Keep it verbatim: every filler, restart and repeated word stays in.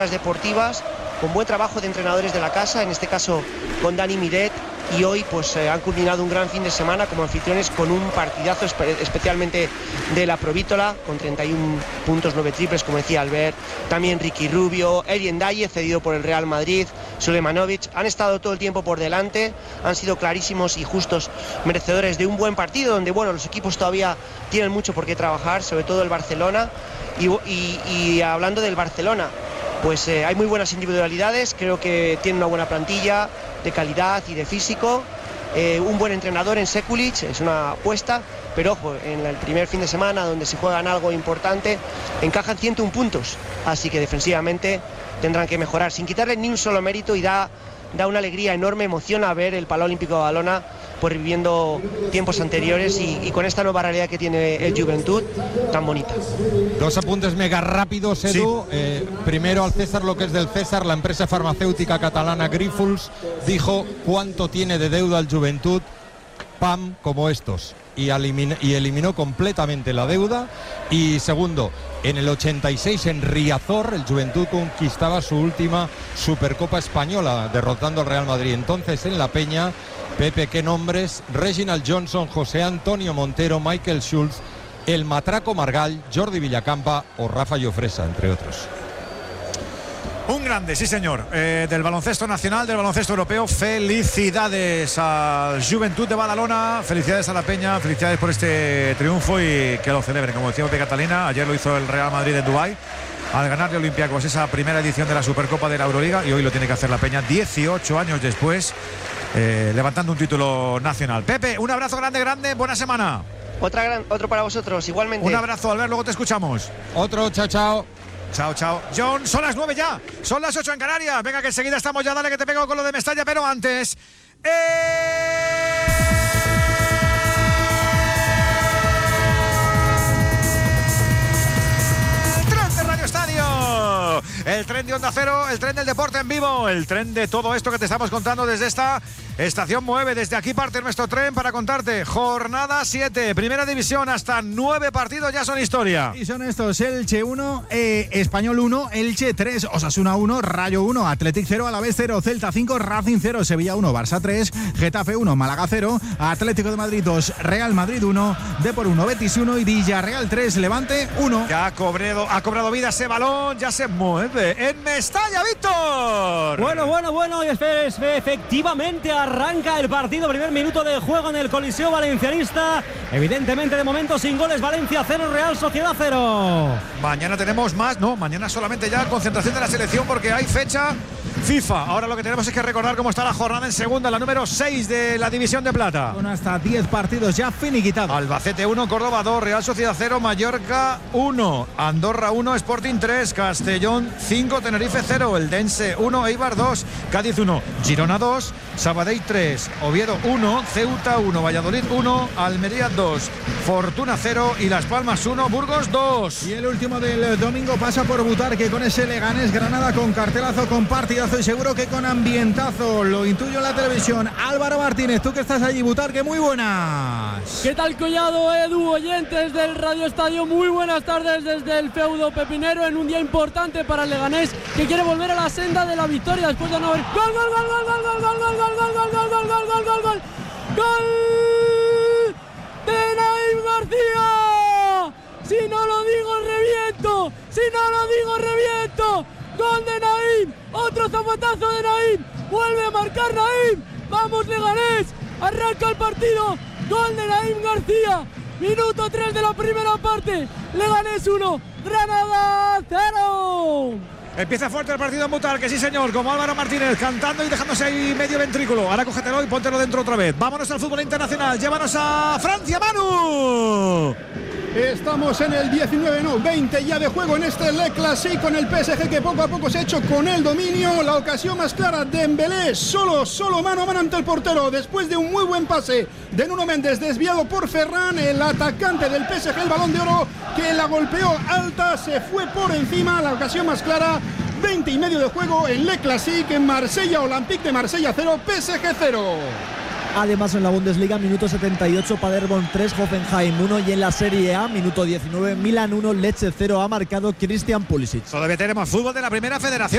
deportivas, con buen trabajo de entrenadores de la casa, en este caso con Dani Miret, y hoy pues eh, han culminado un gran fin de semana como anfitriones con un partidazo espe especialmente de la Provítola, con treinta y un puntos, nueve triples, como decía Albert, también Ricky Rubio, Eli Ndaye, cedido por el Real Madrid, Sulemanovic, han estado todo el tiempo por delante, han sido clarísimos y justos merecedores de un buen partido, donde bueno, los equipos todavía tienen mucho por qué trabajar, sobre todo el Barcelona, y, y, y hablando del Barcelona, pues eh, hay muy buenas individualidades, creo que tiene una buena plantilla de calidad y de físico, eh, un buen entrenador en Sekulic, es una apuesta, pero ojo, en el primer fin de semana donde se juegan algo importante, encajan ciento un puntos, así que defensivamente tendrán que mejorar, sin quitarle ni un solo mérito, y da, da una alegría enorme, emociona ver el Palau Olímpico de Badalona pues viviendo tiempos anteriores y, y con esta nueva realidad que tiene el Juventud tan bonita. Dos apuntes mega rápidos, Edu. Sí. Eh, primero al César lo que es del César. La empresa farmacéutica catalana Grifols dijo cuánto tiene de deuda el Juventud, P A M como estos, y, elimin y eliminó completamente la deuda. Y segundo, en el ochenta y seis en Riazor el Juventud conquistaba su última Supercopa Española, derrotando al Real Madrid. Entonces en La Peña, Pepe, ¿qué nombres? Reginald Johnson, José Antonio Montero, Michael Schultz, el Matraco Margall, Jordi Villacampa o Rafa Llofresa, entre otros. Un grande, sí señor, eh, del baloncesto nacional, del baloncesto europeo. Felicidades al Juventud de Badalona, felicidades a La Peña, felicidades por este triunfo y que lo celebren, como decíamos de Catalina. Ayer lo hizo el Real Madrid en Dubái al ganarle a Olympiacos esa primera edición de la Supercopa de la Euroliga, y hoy lo tiene que hacer La Peña dieciocho años después, eh, levantando un título nacional. Pepe, un abrazo grande, grande, buena semana. Otra gran, otro para vosotros, igualmente. Un abrazo, Albert, luego te escuchamos. Otro, chao, chao. Chao, chao. John, son las nueve ya. Son las ocho en Canarias. Venga, que enseguida estamos ya. Dale que te pego con lo de Mestalla, pero antes... ¡Eh! ¡Tren de Radio Estadio! El tren de Onda Cero, el tren del deporte en vivo, el tren de todo esto que te estamos contando desde esta Estación Mueve. Desde aquí parte nuestro tren para contarte jornada siete, primera división, hasta nueve partidos ya son historia. Y son estos: Elche uno, eh, Español uno, Elche tres, Osasuna uno, Rayo uno, Athletic cero, Alavés cero, Celta cinco, Racing cero, Sevilla uno, Barça tres, Getafe uno, Málaga cero, Atlético de Madrid dos, Real Madrid uno, Depor uno, Betis uno y Villarreal tres, Levante uno. Ya ha cobrado, ha cobrado vida ese balón, ya se mueve en Mestalla, Víctor. Bueno, bueno, bueno, y efectivamente arranca el partido, primer minuto de juego en el Coliseo Valencianista. Evidentemente de momento sin goles, Valencia cero, Real Sociedad cero. Mañana tenemos más, no, mañana solamente ya concentración de la selección porque hay fecha FIFA. Ahora lo que tenemos es que recordar cómo está la jornada en segunda, la número seis de la División de Plata. Con hasta diez partidos ya finiquitados. Albacete uno, Córdoba dos, Real Sociedad cero, Mallorca uno, Andorra uno, Sporting tres, Castellón cinco, Tenerife cero, Eldense uno, Eibar dos, Cádiz uno, Girona dos, Sabadell tres, Oviedo uno, Ceuta uno, Valladolid uno, Almería dos, Fortuna cero y Las Palmas uno, Burgos dos. Y el último del domingo pasa por Butarque con ese Leganés Granada, con cartelazo, con partidazo y seguro que con ambientazo. Lo intuyo en la televisión. Álvaro Martínez, tú que estás allí, Butarque, muy buenas. ¿Qué tal, Collado, Edu, oyentes del Radio Estadio? Muy buenas tardes desde el feudo pepinero en un día importante para el Leganés, que quiere volver a la senda de la victoria después de no haber... ¡Gol, gol, gol, gol, gol, gol, gol, gol, gol, gol, gol, gol, gol, gol, gol, gol! ¡Gol de Naim García! Si no lo digo, reviento. Si no lo digo, reviento. Gol de Naim. Otro zapatazo de Naim. Vuelve a marcar Naim. Vamos, Leganés. Arranca el partido. Gol de Naim García. Minuto tres de la primera parte. Leganés uno, Granada cero. Empieza fuerte el partido en Butarque, sí señor, como Álvaro Martínez cantando y dejándose ahí medio ventrículo. Ahora cógetelo y póntelo dentro otra vez. Vámonos al fútbol internacional, llévanos a Francia, Manu. Estamos en el diecinueve, no, veinte ya de juego en este Le Classique, con el P S G que poco a poco se ha hecho con el dominio. La ocasión más clara, Dembélé, solo, solo mano a mano ante el portero, después de un muy buen pase de Nuno Méndez, desviado por Ferran, el atacante del P S G, el Balón de Oro, que la golpeó alta, se fue por encima. La ocasión más clara, veinte y medio de juego en Le Classique, en Marsella, Olympique de Marsella cero, P S G cero. Además, en la Bundesliga, minuto setenta y ocho, Paderborn tres, Hoffenheim uno, y en la Serie A, minuto diecinueve, Milan uno, Lecce cero, ha marcado Christian Pulisic. Todavía tenemos fútbol de la Primera Federación.